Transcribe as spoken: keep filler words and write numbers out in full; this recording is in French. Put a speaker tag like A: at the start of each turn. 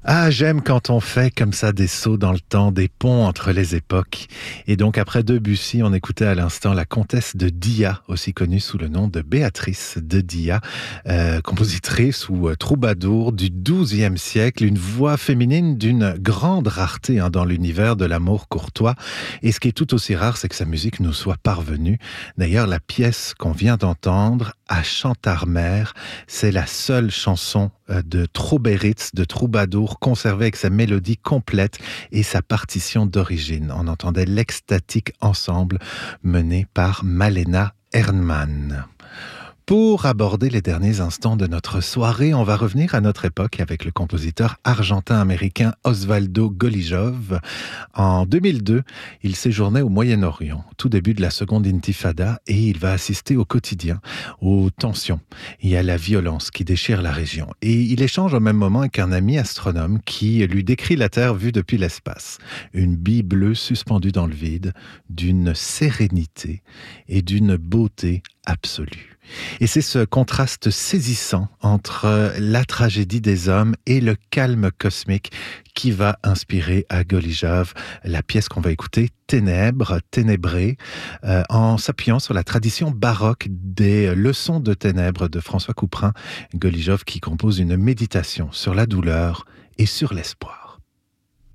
A: Ah, j'aime quand on fait comme ça des sauts dans le temps, des ponts entre les époques. Et donc, après Debussy, on écoutait à l'instant la comtesse de Dia, aussi connue sous le nom de Béatrice de Dia, euh, compositrice ou euh, troubadour du douzième siècle, une voix féminine d'une grande rareté hein, dans l'univers de l'amour courtois. Et ce qui est tout aussi rare, c'est que sa musique nous soit parvenue. D'ailleurs, la pièce qu'on vient d'entendre, à Chantarmer, c'est la seule chanson de Trauberitz, de troubadour, conservée avec sa mélodie complète et sa partition d'origine. On entendait l'extatique ensemble mené par Malena Erdmann. Pour aborder les derniers instants de notre soirée, on va revenir à notre époque avec le compositeur argentin-américain Osvaldo Golijov. En deux mille deux, il séjournait au Moyen-Orient, tout début de la seconde intifada, et il va assister au quotidien, aux tensions et à la violence qui déchire la région. Et il échange au même moment avec un ami astronome qui lui décrit la Terre vue depuis l'espace. Une bille bleue suspendue dans le vide, d'une sérénité et d'une beauté absolue. Et c'est ce contraste saisissant entre la tragédie des hommes et le calme cosmique qui va inspirer à Golijov la pièce qu'on va écouter, Ténèbres, Ténébré, euh, en s'appuyant sur la tradition baroque des leçons de ténèbres de François Couperin. Golijov qui compose une méditation sur la douleur et sur l'espoir.